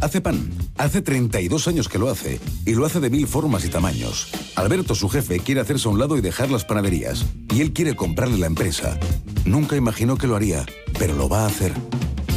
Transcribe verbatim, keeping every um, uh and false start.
Hace pan. Hace treinta y dos años que lo hace. Y lo hace de mil formas y tamaños. Alberto, su jefe, quiere hacerse a un lado y dejar las panaderías. Y él quiere comprarle la empresa. Nunca imaginó que lo haría, pero lo va a hacer.